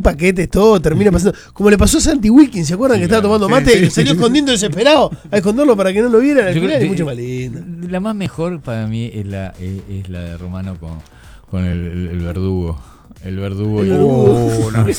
paquetes, todo, termina pasando. Como le pasó a Santi Wilkins, ¿se acuerdan que estaba tomando mate? Y salió escondiendo desesperado a esconderlo para que no lo vieran. Al final es mucho más linda. La más mejor para mí es la de Romano con el verdugo. El verdugo. El verdugo. No,